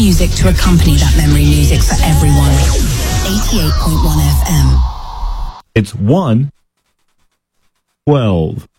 music to accompany that memory music for everyone. 88.1 FM. It's 1:12.